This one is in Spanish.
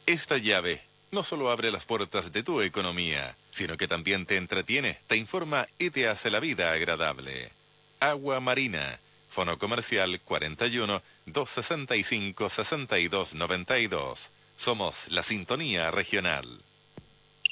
Esta llave no solo abre las puertas de tu economía, sino que también te entretiene, te informa y te hace la vida agradable. Agua Marina, Fono Comercial 41 265 6292. Somos la sintonía regional.